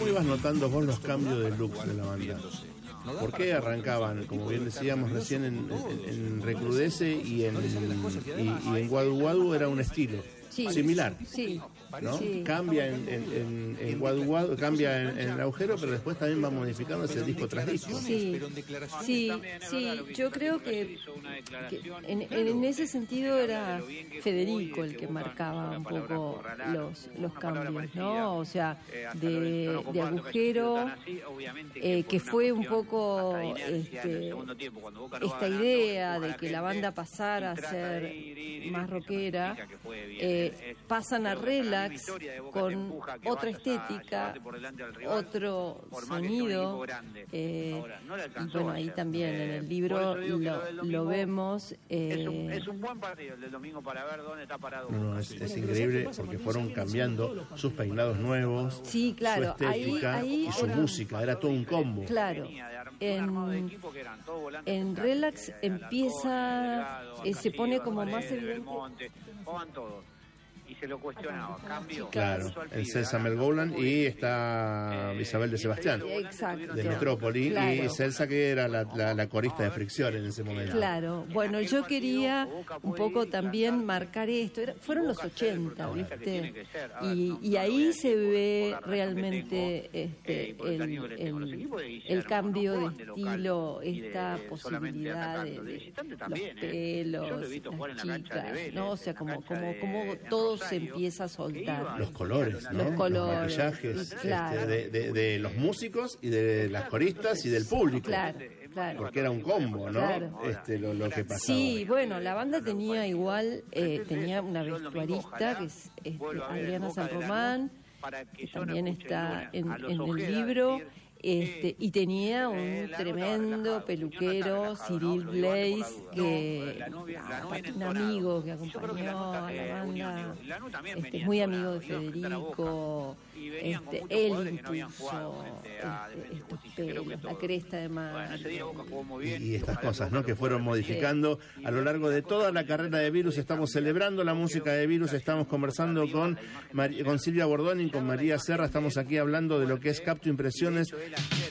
¿Cómo ibas notando vos los cambios de look de la banda? ¿Por qué arrancaban, como bien decíamos recién, en Recrudece y en Guadu Guadu era un estilo similar? Sí. ¿No? Sí. Cambia en Guadu Guadu, cambia en El Agujero, pero después también va modificando ese disco tras disco. Sí, yo creo que en ese sentido era Federico el que marcaba un poco los cambios, ¿no? O sea, de Agujero, que fue un poco esta idea de que la banda pasara a ser más rockera, pasan a Relax con otra estética, otro sonido, y bueno, ahí también en el libro lo vemos. Es un buen partido el del domingo para ver dónde está parado. No, es increíble porque fueron cambiando sus peinados nuevos, sí, claro, su estética ahí y su música, era todo un combo. Claro, en Relax empieza, se pone como más evidente. Y se lo cuestionaba, cambio. Claro, el Celsa Melgolan y está Isabel de Sebastián, exacto, de Metrópoli, claro. Y Celsa, que era la corista de Fricción en ese momento. Claro, bueno, yo quería un poco también marcar esto. Fueron los 80, ¿viste? Y ahí se ve realmente el cambio de estilo, esta posibilidad de los pelos, las chicas, ¿no? O sea, como todo se empieza a soltar. Los colores, ¿no? Los colores, los maquillajes, claro. de los músicos y de las coristas y del público. Claro. Porque era un combo, ¿no? Claro. Lo que pasaba. Sí, bueno, la banda tenía igual, tenía una vestuarista que es Adriana San Román, que también está en el libro. Y tenía un tremendo peluquero, Cyril Blaze, que un amigo que acompañó a la banda, muy amigo de Federico, él impuso estos pelos, la cresta de mar. Y estas cosas, ¿no? Que fueron modificando a lo largo de toda la carrera de Virus. Estamos celebrando la música de Virus, estamos conversando con Silvia Bordoni, con María Serra, estamos aquí hablando de lo que es Capto Impresiones.